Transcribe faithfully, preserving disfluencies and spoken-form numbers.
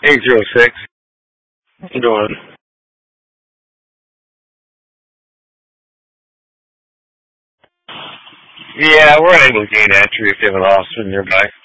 eight zero six. How you doing? Yeah, we're able to gain entry if you have an officer nearby.